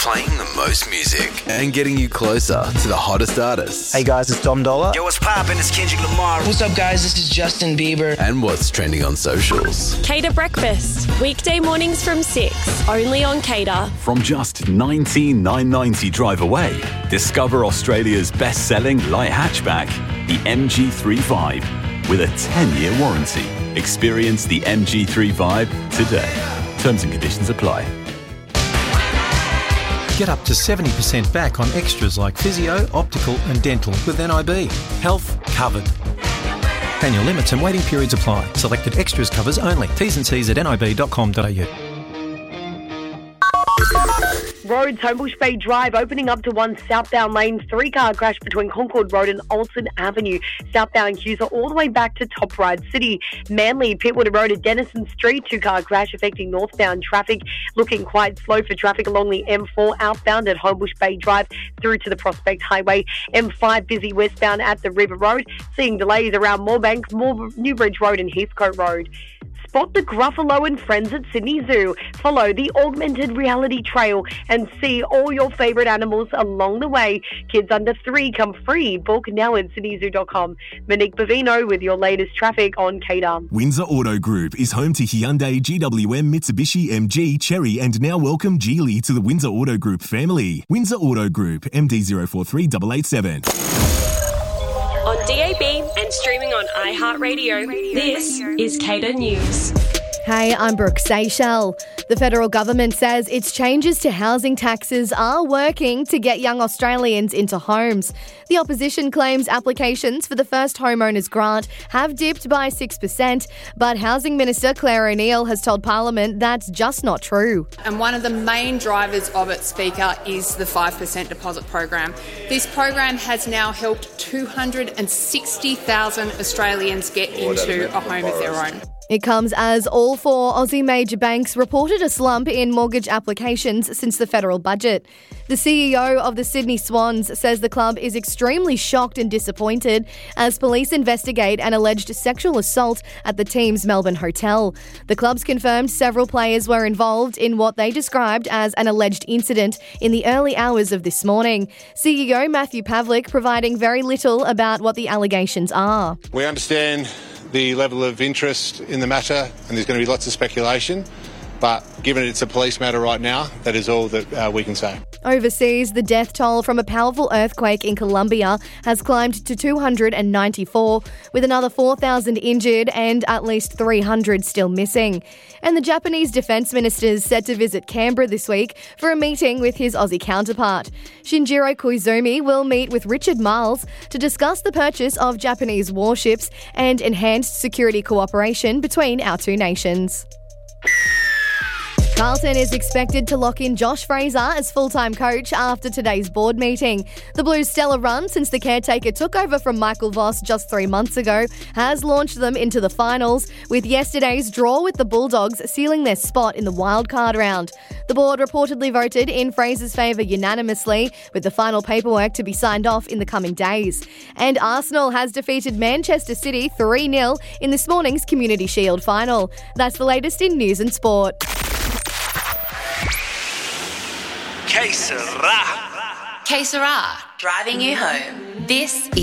playing the most music and getting you closer to the hottest artists. Hey guys, it's Dom Dollar. Yo, what's poppin'? It's Kendrick Lamar. What's up, guys? This is Justin Bieber. And what's trending on socials. Cater Breakfast, weekday mornings from 6, only on Cater. From just $19,990 drive away, discover Australia's best-selling light hatchback, the MG3 Vibe, with a 10-year warranty. Experience the MG3 Vibe today. Terms and conditions apply. Get up to 70% back on extras like physio, optical and dental with NIB. Health covered. Annual limits and waiting periods apply. Selected extras covers only. T's and C's at nib.com.au. Roads, Homebush Bay Drive opening up to one southbound lane. 3-car crash between Concord Road and Alton Avenue. Southbound queues are all the way back to Top Ryde City. Manly, Pittwater Road at Denison Street. 2-car crash affecting northbound traffic. Looking quite slow for traffic along the M4 outbound at Homebush Bay Drive through to the Prospect Highway. M5 busy westbound at the River Road. Seeing delays around Moorebank, Newbridge Road and Heathcote Road. Spot the Gruffalo and Friends at Sydney Zoo. Follow the augmented reality trail and see all your favourite animals along the way. Kids under 3 come free. Book now at sydneyzoo.com. Monique Bavino with your latest traffic on Cater. Windsor Auto Group is home to Hyundai, GWM, Mitsubishi, MG, Chery and now welcome Geely to the Windsor Auto Group family. Windsor Auto Group, MD043887. On DAB and streaming on iHeartRadio, this is Cater News. Hey, I'm Brooke Seychelles. The federal government says its changes to housing taxes are working to get young Australians into homes. The opposition claims applications for the first homeowners grant have dipped by 6%, but Housing Minister Claire O'Neil has told Parliament that's just not true. And one of the main drivers of it, Speaker, is the 5% deposit program. This program has now helped 260,000 Australians get into a home of their own. It comes as all 4 Aussie major banks reported a slump in mortgage applications since the federal budget. The CEO of the Sydney Swans says the club is extremely shocked and disappointed as police investigate an alleged sexual assault at the team's Melbourne hotel. The club's confirmed several players were involved in what they described as an alleged incident in the early hours of this morning. CEO Matthew Pavlik providing very little about what the allegations are. We understand the level of interest in the matter, and there's going to be lots of speculation, but given it's a police matter right now, that is all that we can say. Overseas, the death toll from a powerful earthquake in Colombia has climbed to 294, with another 4,000 injured and at least 300 still missing. And the Japanese Defence Minister is set to visit Canberra this week for a meeting with his Aussie counterpart. Shinjiro Koizumi will meet with Richard Marles to discuss the purchase of Japanese warships and enhanced security cooperation between our two nations. Carlton is expected to lock in Josh Fraser as full-time coach after today's board meeting. The Blues' stellar run since the caretaker took over from Michael Voss just 3 months ago has launched them into the finals, with yesterday's draw with the Bulldogs sealing their spot in the wildcard round. The board reportedly voted in Fraser's favour unanimously, with the final paperwork to be signed off in the coming days. And Arsenal has defeated Manchester City 3-0 in this morning's Community Shield final. That's the latest in news and sport. Que sera, driving you home. This is